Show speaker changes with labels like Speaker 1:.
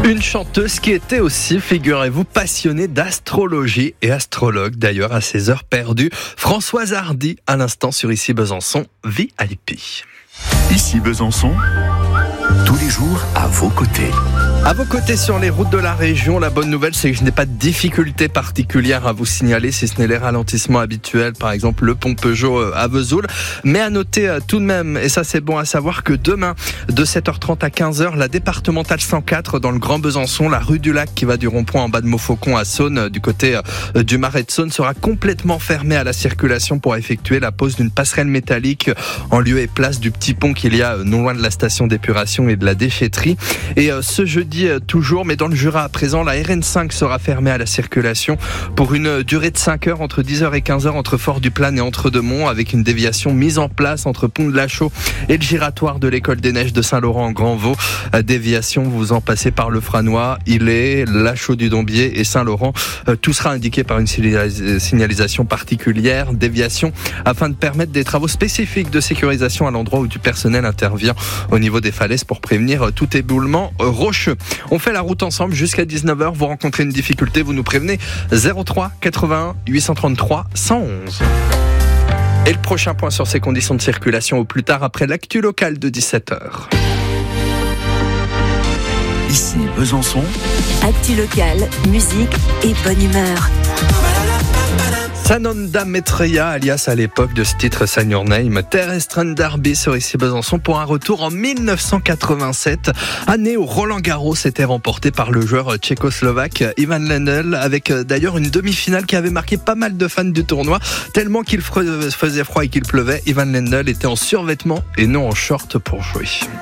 Speaker 1: Une chanteuse qui était aussi, figurez-vous, passionnée d'astrologie et astrologue d'ailleurs à ses heures perdues. Françoise Hardy, à l'instant sur Ici Besançon, VIP.
Speaker 2: Ici Besançon, tous les jours à vos côtés.
Speaker 1: À vos côtés sur les routes de la région, la bonne nouvelle c'est que je n'ai pas de difficultés particulières à vous signaler, si ce n'est les ralentissements habituels, par exemple le pont Peugeot à Vesoul. Mais à noter tout de même, et ça c'est bon à savoir, que demain de 7h30 à 15h, la départementale 104 dans le Grand Besançon, la rue du Lac qui va du rond-point en bas de Montfaucon à Saône, du côté du Marais de Saône, sera complètement fermée à la circulation pour effectuer la pose d'une passerelle métallique en lieu et place du petit pont qu'il y a non loin de la station d'épuration et de la déchetterie. Et ce jeudi toujours, mais dans le Jura à présent, la RN5 sera fermée à la circulation pour une durée de 5 heures entre 10h et 15h entre Fort-du-Plaine et Entre-deux-Monts, avec une déviation mise en place entre Pont de la Chaux et le giratoire de l'École des Neiges de Saint-Laurent en Grand-Vaux. Déviation, vous en passez par le Franois, Ilé, la Chaux du Dombier et Saint-Laurent. Tout sera indiqué par une signalisation particulière, déviation, afin de permettre des travaux spécifiques de sécurisation à l'endroit où du personnel intervient au niveau des falaises pour prévenir tout éboulement rocheux. On fait la route ensemble jusqu'à 19h. Vous rencontrez une difficulté, vous nous prévenez 03 81 833 111. Et le prochain point sur ces conditions de circulation au plus tard après l'actu locale de 17h.
Speaker 2: Ici Besançon,
Speaker 3: Actu locale, musique et bonne humeur.
Speaker 1: Sananda Maitreya, alias à l'époque de ce titre Sign Your Name, Terrestre Derby sur Ici Besançon pour un retour en 1987, année où Roland Garros était remporté par le joueur tchécoslovaque Ivan Lendl, avec d'ailleurs une demi-finale qui avait marqué pas mal de fans du tournoi, tellement qu'il faisait froid et qu'il pleuvait. Ivan Lendl était en survêtement et non en short pour jouer.